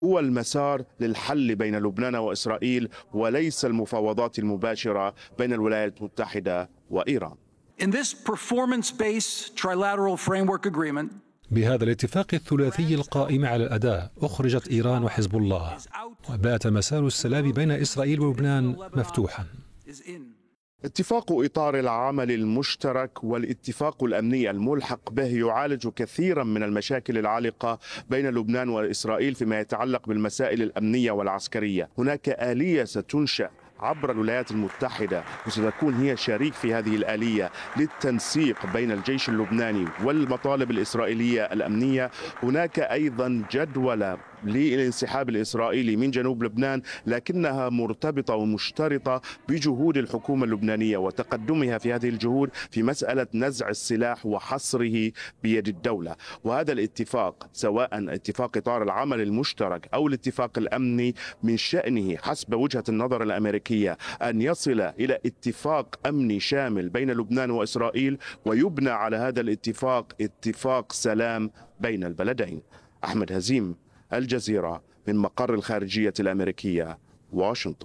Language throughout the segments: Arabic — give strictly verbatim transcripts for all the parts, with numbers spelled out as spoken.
هو المسار للحل بين لبنان وإسرائيل، وليس المفاوضات المباشرة بين الولايات المتحدة وإيران. In this performance-based trilateral framework agreement, بهذا الاتفاق الثلاثي القائم على الأداء أخرجت إيران وحزب الله، وبات مسار السلام بين إسرائيل ولبنان مفتوحا. اتفاق إطار العمل المشترك والاتفاق الأمني الملحق به يعالج كثيرا من المشاكل العالقة بين لبنان وإسرائيل فيما يتعلق بالمسائل الأمنية والعسكرية. هناك آلية ستنشأ عبر الولايات المتحدة وستكون هي شريك في هذه الآلية للتنسيق بين الجيش اللبناني والمطالب الإسرائيلية الأمنية. هناك أيضا جدولة للانسحاب الإسرائيلي من جنوب لبنان، لكنها مرتبطة ومشترطة بجهود الحكومة اللبنانية وتقدمها في هذه الجهود في مسألة نزع السلاح وحصره بيد الدولة. وهذا الاتفاق، سواء اتفاق إطار العمل المشترك أو الاتفاق الأمني، من شأنه حسب وجهة النظر الأمريكية أن يصل إلى اتفاق أمني شامل بين لبنان وإسرائيل، ويبنى على هذا الاتفاق اتفاق سلام بين البلدين. أحمد هزيم، الجزيرة، من مقر الخارجية الأمريكية، واشنطن.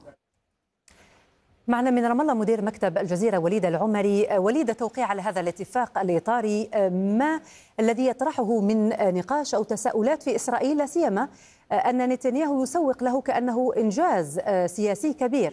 معنا من رام الله مدير مكتب الجزيرة وليد العمري. وليد، توقيع على هذا الاتفاق الإطاري، ما الذي يطرحه من نقاش أو تساؤلات في إسرائيل، لا سيما أن نتنياهو يسوق له كأنه إنجاز سياسي كبير؟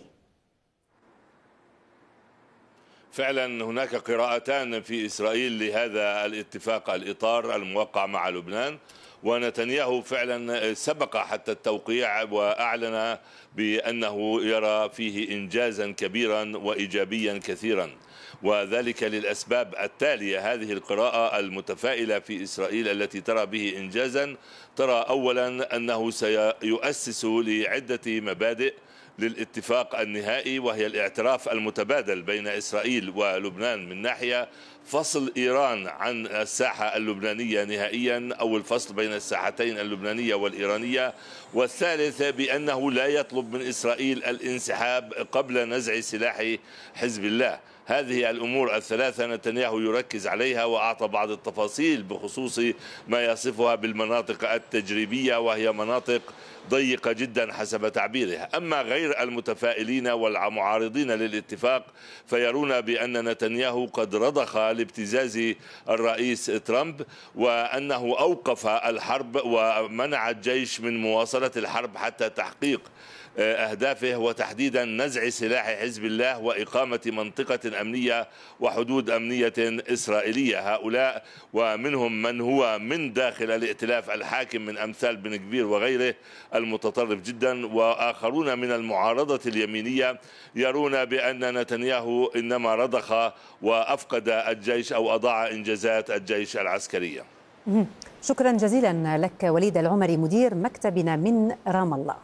فعلا هناك قراءتان في إسرائيل لهذا الاتفاق الإطار الموقع مع لبنان، ونتنياهو فعلا سبق حتى التوقيع وأعلن بأنه يرى فيه إنجازا كبيرا وإيجابيا كثيرا، وذلك للأسباب التالية. هذه القراءة المتفائلة في إسرائيل التي ترى به إنجازا، ترى أولا أنه سيؤسس لعدة مبادئ للاتفاق النهائي، وهي الاعتراف المتبادل بين إسرائيل ولبنان من ناحية، فصل إيران عن الساحة اللبنانية نهائيا أو الفصل بين الساحتين اللبنانية والإيرانية، والثالث بأنه لا يطلب من إسرائيل الانسحاب قبل نزع سلاح حزب الله. هذه الأمور الثلاثة نتنياهو يركز عليها، وأعطى بعض التفاصيل بخصوص ما يصفها بالمناطق التجريبية، وهي مناطق ضيقة جدا حسب تعبيره. أما غير المتفائلين والمعارضين للاتفاق فيرون بأن نتنياهو قد رضخ لابتزاز الرئيس ترامب، وأنه أوقف الحرب ومنع الجيش من مواصلة الحرب حتى تحقيق أهدافه، وتحديدا نزع سلاح حزب الله وإقامة منطقة أمنية وحدود أمنية إسرائيلية. هؤلاء ومنهم من هو من داخل الائتلاف الحاكم من أمثال بن كبير وغيره المتطرف جدا، وآخرون من المعارضة اليمينية يرون بأن نتنياهو إنما رضخ وأفقد الجيش أو أضاع إنجازات الجيش العسكرية. شكرا جزيلا لك وليد العمري مدير مكتبنا من رام الله.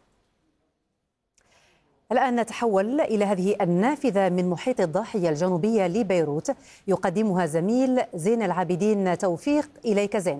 الآن نتحول إلى هذه النافذة من محيط الضاحية الجنوبية لبيروت، يقدمها زميل زين العابدين توفيق. إليك زين.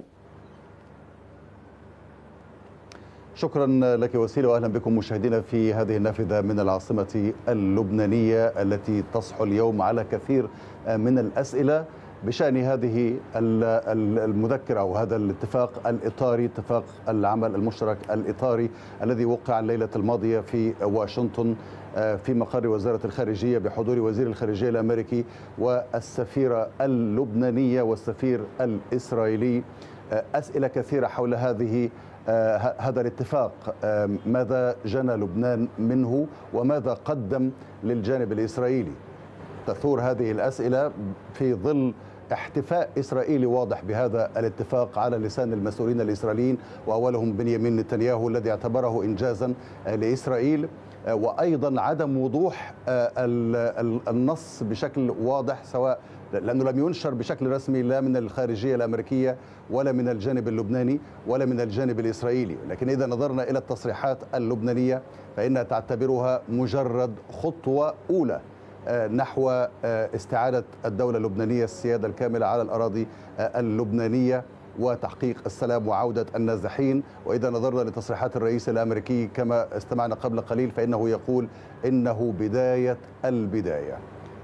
شكرا لك وسيلة، وأهلا بكم مشاهدينا في هذه النافذة من العاصمة اللبنانية التي تصحو اليوم على كثير من الأسئلة بشأن هذه المذكرة أو هذا الاتفاق الإطاري، اتفاق العمل المشترك الإطاري الذي وقع الليلة الماضية في واشنطن في مقر وزارة الخارجية بحضور وزير الخارجية الأمريكي والسفيرة اللبنانية والسفير الإسرائيلي. أسئلة كثيرة حول هذه هذا الاتفاق، ماذا جنى لبنان منه وماذا قدم للجانب الإسرائيلي؟ تثور هذه الأسئلة في ظل احتفاء إسرائيلي واضح بهذا الاتفاق على لسان المسؤولين الإسرائيليين، وأولهم بنيامين نتنياهو الذي اعتبره إنجازا لإسرائيل، وأيضا عدم وضوح النص بشكل واضح، سواء لأنه لم ينشر بشكل رسمي لا من الخارجية الأمريكية ولا من الجانب اللبناني ولا من الجانب الإسرائيلي. لكن إذا نظرنا إلى التصريحات اللبنانية فإنها تعتبرها مجرد خطوة أولى نحو استعادة الدولة اللبنانية السيادة الكاملة على الأراضي اللبنانية وتحقيق السلام وعودة النازحين. وإذا نظرنا لتصريحات الرئيس الأمريكي كما استمعنا قبل قليل فإنه يقول إنه بداية البداية.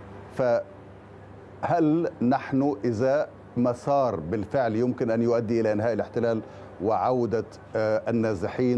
فهل نحن إذا مسار بالفعل يمكن أن يؤدي إلى إنهاء الاحتلال وعودة النازحين